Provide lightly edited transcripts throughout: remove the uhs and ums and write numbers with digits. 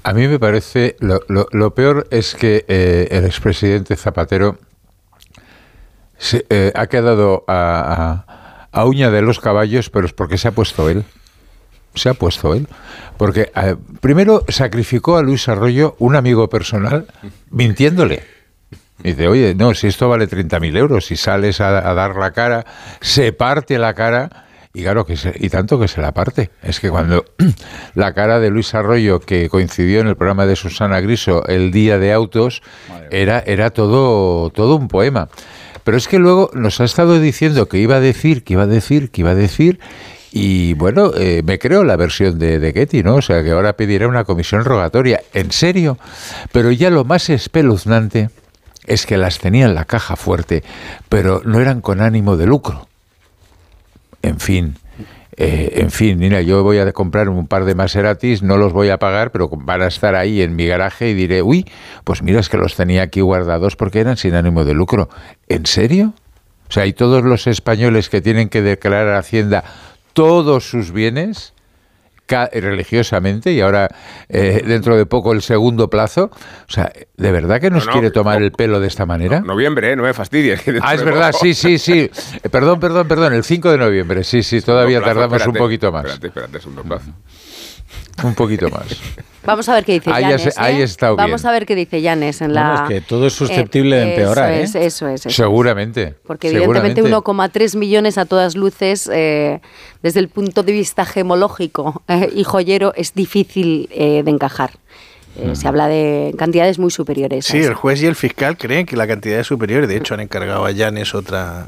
A mí me parece, lo peor es que el expresidente Zapatero ha quedado a uña de los caballos, pero es porque se ha puesto él. Se ha puesto él. Porque primero sacrificó a Luis Arroyo, un amigo personal, mintiéndole. Dice, oye, no, si esto vale 30.000 euros, si sales a dar la cara, se parte la cara, y claro, y tanto que se la parte. Es que cuando la cara de Luis Arroyo, que coincidió en el programa de Susana Griso el día de Autos, era todo un poema. Pero es que luego nos ha estado diciendo que iba a decir, y bueno, me creo la versión de Ketty, ¿no? O sea, que ahora pedirá una comisión rogatoria. ¿En serio? Pero ya lo más espeluznante es que las tenía en la caja fuerte, pero no eran con ánimo de lucro. En fin, mira, yo voy a comprar un par de Maseratis, no los voy a pagar, pero van a estar ahí en mi garaje y diré, uy, pues mira, es que los tenía aquí guardados porque eran sin ánimo de lucro. ¿En serio? O sea, y todos los españoles que tienen que declarar a Hacienda todos sus bienes religiosamente, y ahora dentro de poco el segundo plazo, o sea, ¿de verdad que nos quiere tomar el pelo de esta manera? Noviembre, no me fastidies. Es verdad, sí. Perdón, el 5 de noviembre, sí, todavía tardamos un poquito más. Espérate, segundo plazo. Un poquito más. Vamos a ver qué dice Llanes. Vamos a ver qué dice Llanes en la... Vamos, que todo es susceptible de empeorar, Eso es. Seguramente. Porque evidentemente 1,3 millones a todas luces, desde el punto de vista gemológico y joyero, es difícil de encajar. Se habla de cantidades muy superiores. Sí, el juez y el fiscal creen que la cantidad es superior. De hecho, han encargado a Llanes otra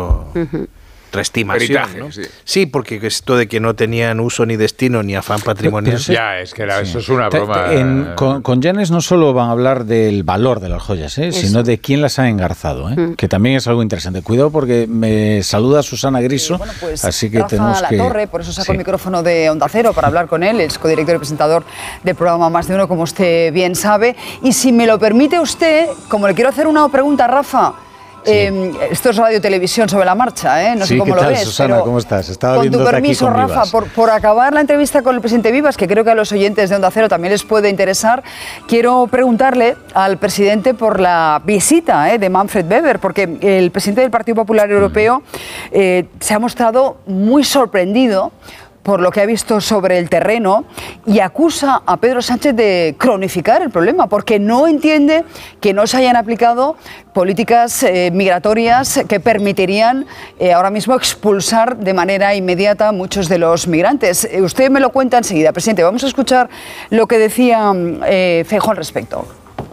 estimación, peritaje, ¿no? Sí. Sí, porque esto de que no tenían uso ni destino ni afán patrimonial. Ya, es que eso es una broma. Con Llanes no solo van a hablar del valor de las joyas, sino de quién las ha engarzado, que también es algo interesante. Cuidado porque me saluda Susana Griso, pues así que Rafa tenemos que... Latorre, por eso saco el micrófono de Onda Cero para hablar con él, es codirector y presentador del programa Más de Uno, como usted bien sabe. Y si me lo permite usted, como le quiero hacer una pregunta a Rafa. Esto es radio televisión sobre la marcha, no sé cómo lo ves. Susana, ¿cómo estás? Estaba con tu permiso, Rafa, por acabar la entrevista con el presidente Vivas, que creo que a los oyentes de Onda Cero también les puede interesar, quiero preguntarle al presidente por la visita de Manfred Weber, porque el presidente del Partido Popular Europeo se ha mostrado muy sorprendido por lo que ha visto sobre el terreno y acusa a Pedro Sánchez de cronificar el problema, porque no entiende que no se hayan aplicado políticas migratorias que permitirían ahora mismo expulsar de manera inmediata a muchos de los migrantes. Usted me lo cuenta enseguida, presidente. Vamos a escuchar lo que decía Feijóo al respecto.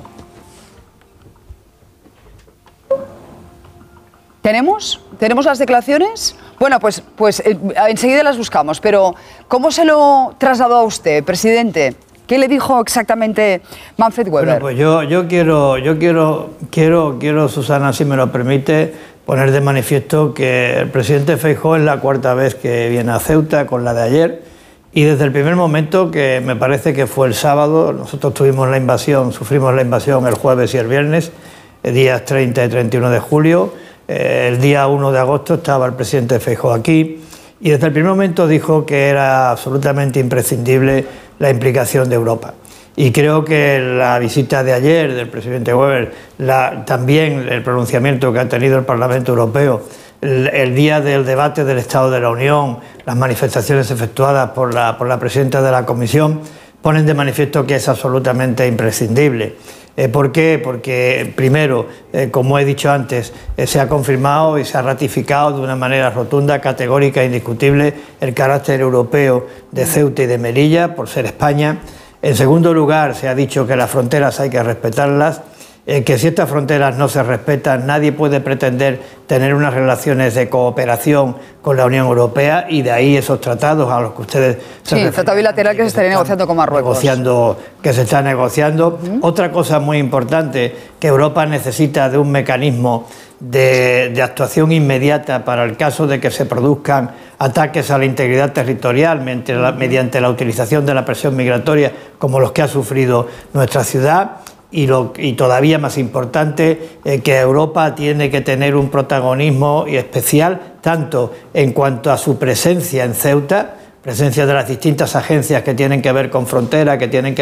¿Tenemos las declaraciones? Bueno, pues enseguida las buscamos, pero ¿cómo se lo trasladó a usted, presidente? ¿Qué le dijo exactamente Manfred Weber? Bueno, pues yo quiero, Susana, si me lo permite, poner de manifiesto que el presidente Feijóo es la cuarta vez que viene a Ceuta, con la de ayer, y desde el primer momento, que me parece que fue el sábado, nosotros sufrimos la invasión el jueves y el viernes, días 30 y 31 de julio, el día 1 de agosto estaba el presidente Feijóo aquí y desde el primer momento dijo que era absolutamente imprescindible la implicación de Europa. Y creo que la visita de ayer del presidente Weber, también el pronunciamiento que ha tenido el Parlamento Europeo, el día del debate del Estado de la Unión, las manifestaciones efectuadas por la presidenta de la Comisión, ponen de manifiesto que es absolutamente imprescindible. ¿Por qué? Porque, primero, como he dicho antes, se ha confirmado y se ha ratificado de una manera rotunda, categórica e indiscutible el carácter europeo de Ceuta y de Melilla, por ser España. En segundo lugar, se ha dicho que las fronteras hay que respetarlas, que si estas fronteras no se respetan, nadie puede pretender tener unas relaciones de cooperación con la Unión Europea, y de ahí esos tratados a los que ustedes se refieren. Sí, el tratado bilateral que se estaría negociando con Marruecos. Que se está negociando. Otra cosa muy importante, que Europa necesita de un mecanismo de actuación inmediata para el caso de que se produzcan ataques a la integridad territorial mediante la utilización de la presión migratoria, como los que ha sufrido nuestra ciudad. Y todavía más importante, que Europa tiene que tener un protagonismo especial, tanto en cuanto a su presencia en Ceuta, presencia de las distintas agencias que tienen que ver con frontera, que tienen que